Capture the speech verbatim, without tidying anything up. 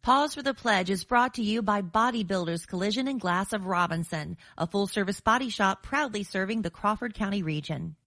Pause for the Pledge is brought to you by Bodybuilders Collision and Glass of Robinson, a full-service body shop proudly serving the Crawford County region.